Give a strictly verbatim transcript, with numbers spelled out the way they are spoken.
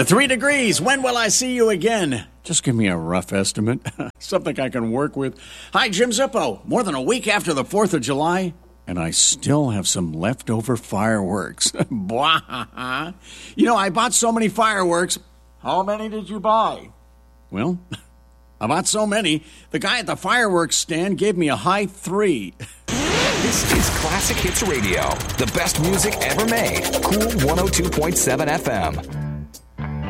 The Three Degrees, when will I see you again? Just give me a rough estimate. Something I can work with. Hi, Jim Zippo. More than a week after the fourth of July, and I still have some leftover fireworks. Blah. You know, I bought so many fireworks. How many did you buy? Well, I bought so many, the guy at the fireworks stand gave me a high three. This is Classic Hits Radio, the best music ever made. Cool one oh two point seven F M.